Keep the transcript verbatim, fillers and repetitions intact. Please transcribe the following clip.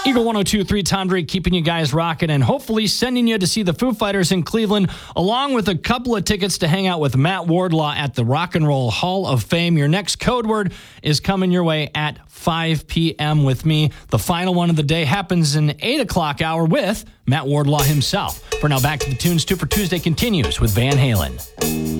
Eagle one oh two point three Tom Drake keeping you guys rocking and hopefully sending you to see the Foo Fighters in Cleveland, along with a couple of tickets to hang out with Matt Wardlaw at the Rock and Roll Hall of Fame. Your next code word is coming your way at five p.m. with me. The final one of the day happens in eight o'clock hour with Matt Wardlaw himself. For now, back to the tunes. Two for Tuesday continues with Van Halen.